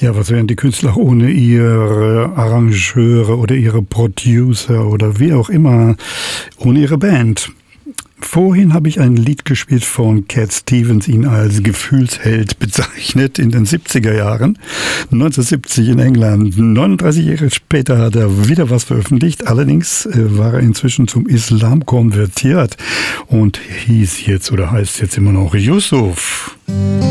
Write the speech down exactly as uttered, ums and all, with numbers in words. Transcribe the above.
Ja, was wären die Künstler ohne ihre Arrangeure oder ihre Producer oder wie auch immer, ohne ihre Band? Vorhin habe ich ein Lied gespielt von Cat Stevens, ihn als Gefühlsheld bezeichnet in den siebziger Jahren, neunzehnhundertsiebzig in England. neununddreißig Jahre später hat er wieder was veröffentlicht, allerdings äh, war er inzwischen zum Islam konvertiert und hieß jetzt oder heißt jetzt immer noch Yusuf.